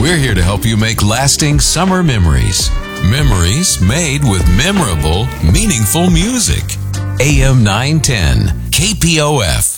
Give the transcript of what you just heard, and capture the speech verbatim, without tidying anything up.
We're here to help you make lasting summer memories. Memories made with memorable, meaningful music. A M nine ten, K P O F.